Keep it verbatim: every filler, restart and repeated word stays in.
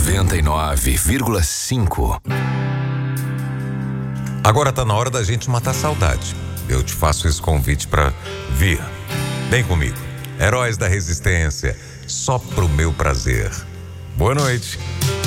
noventa e nove vírgula cinco. Agora tá na hora da gente matar a saudade. Eu te faço esse convite pra vir. Vem comigo. Heróis da Resistência, só pro meu prazer. Boa noite.